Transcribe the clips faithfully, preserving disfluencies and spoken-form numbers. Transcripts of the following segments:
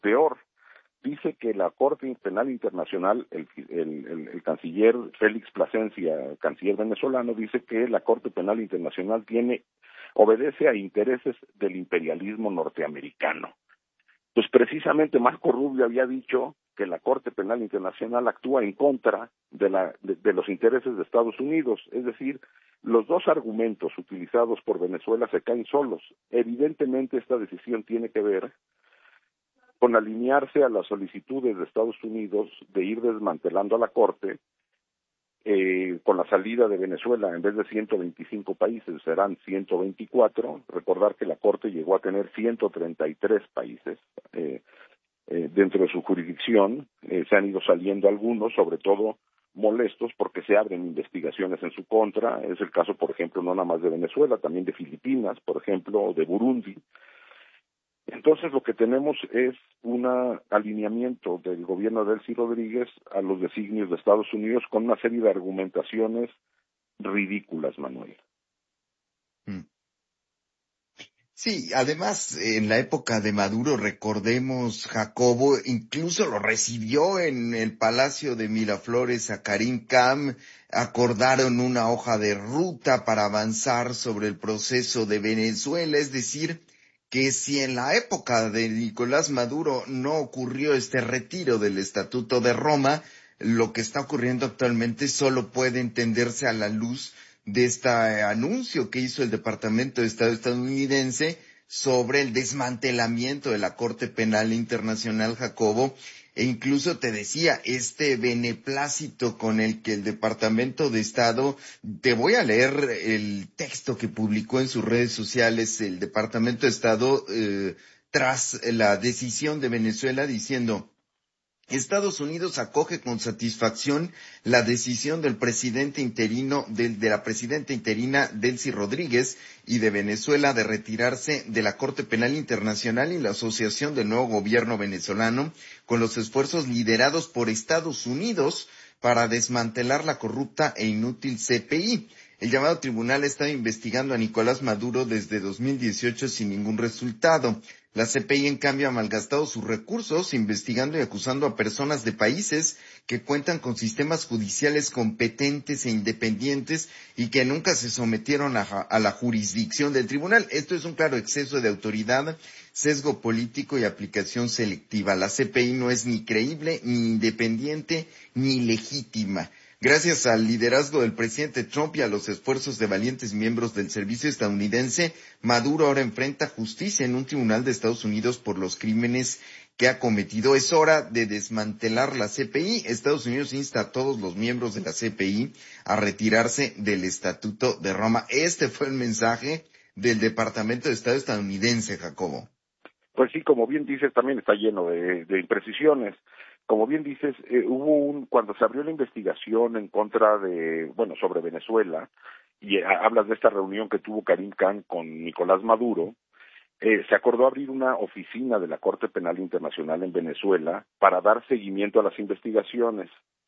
peor. Dice que la Corte Penal Internacional, el, el, el, el canciller Félix Plasencia, canciller venezolano, dice que la Corte Penal Internacional tiene, obedece a intereses del imperialismo norteamericano. Pues precisamente Marco Rubio había dicho que la Corte Penal Internacional actúa en contra de, la, de, de los intereses de Estados Unidos, es decir, los dos argumentos utilizados por Venezuela se caen solos. Evidentemente esta decisión tiene que ver con alinearse a las solicitudes de Estados Unidos de ir desmantelando a la Corte, eh, con la salida de Venezuela, en vez de ciento veinticinco países, serán ciento veinticuatro. Recordar que la Corte llegó a tener ciento treinta y tres países eh, eh, dentro de su jurisdicción. Eh, se han ido saliendo algunos, sobre todo molestos porque se abren investigaciones en su contra. Es el caso, por ejemplo, no nada más de Venezuela, también de Filipinas, por ejemplo, o de Burundi. Entonces lo que tenemos es un alineamiento del gobierno de Delcy Rodríguez a los designios de Estados Unidos con una serie de argumentaciones ridículas, Manuel. Sí, además, en la época de Maduro, recordemos, Jacobo incluso lo recibió en el Palacio de Miraflores a Karim Khan, acordaron una hoja de ruta para avanzar sobre el proceso de Venezuela, es decir, que si en la época de Nicolás Maduro no ocurrió este retiro del Estatuto de Roma, lo que está ocurriendo actualmente solo puede entenderse a la luz de este anuncio que hizo el Departamento de Estado estadounidense sobre el desmantelamiento de la Corte Penal Internacional, Jacobo, e incluso te decía, este beneplácito con el que el Departamento de Estado, te voy a leer el texto que publicó en sus redes sociales el Departamento de Estado eh, tras la decisión de Venezuela, diciendo: Estados Unidos acoge con satisfacción la decisión del presidente interino, de, de la presidenta interina Delcy Rodríguez y de Venezuela de retirarse de la Corte Penal Internacional y la asociación del nuevo gobierno venezolano con los esfuerzos liderados por Estados Unidos para desmantelar la corrupta e inútil C P I. El llamado tribunal ha estado investigando a Nicolás Maduro desde dos mil dieciocho sin ningún resultado. La C P I, en cambio, ha malgastado sus recursos investigando y acusando a personas de países que cuentan con sistemas judiciales competentes e independientes y que nunca se sometieron a, a la jurisdicción del tribunal. Esto es un claro exceso de autoridad, sesgo político y aplicación selectiva. La C P I no es ni creíble, ni independiente, ni legítima. Gracias al liderazgo del presidente Trump y a los esfuerzos de valientes miembros del servicio estadounidense, Maduro ahora enfrenta justicia en un tribunal de Estados Unidos por los crímenes que ha cometido. Es hora de desmantelar la C P I. Estados Unidos insta a todos los miembros de la C P I a retirarse del Estatuto de Roma. Este fue el mensaje del Departamento de Estado estadounidense, Jacobo. Pues sí, como bien dices, también está lleno de, de imprecisiones. Como bien dices, eh, hubo un, cuando se abrió la investigación en contra de, bueno, sobre Venezuela, y eh, hablas de esta reunión que tuvo Karim Khan con Nicolás Maduro, eh, se acordó abrir una oficina de la Corte Penal Internacional en Venezuela para dar seguimiento a las investigaciones.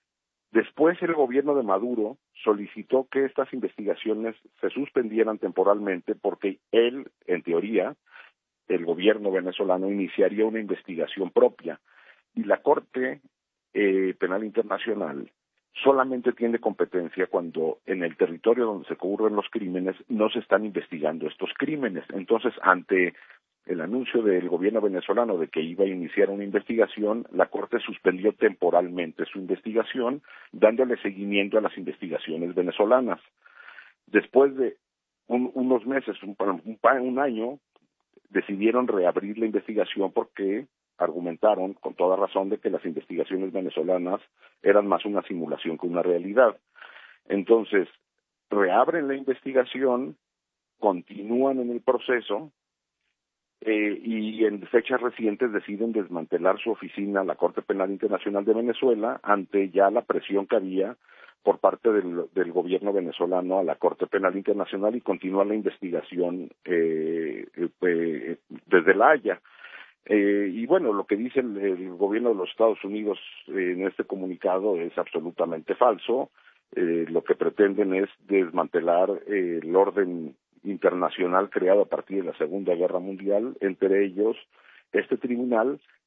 Después el gobierno de Maduro solicitó que estas investigaciones se suspendieran temporalmente porque él, en teoría, el gobierno venezolano iniciaría una investigación propia. Y la Corte eh, Penal Internacional solamente tiene competencia cuando en el territorio donde se ocurren los crímenes no se están investigando estos crímenes. Entonces, ante el anuncio del gobierno venezolano de que iba a iniciar una investigación, la Corte suspendió temporalmente su investigación, dándole seguimiento a las investigaciones venezolanas. Después de un, unos meses, un, un, un año, decidieron reabrir la investigación porque argumentaron con toda razón de que las investigaciones venezolanas eran más una simulación que una realidad. Entonces, reabren la investigación, continúan en el proceso eh, y en fechas recientes deciden desmantelar su oficina, la Corte Penal Internacional de Venezuela, ante ya la presión que había por parte del, del gobierno venezolano a la Corte Penal Internacional y continúa la investigación eh, eh, desde La Haya. Eh, y bueno, lo que dice el, el gobierno de los Estados Unidos eh, en este comunicado es absolutamente falso. Eh, lo que pretenden es desmantelar eh, el orden internacional creado a partir de la Segunda Guerra Mundial, entre ellos este tribunal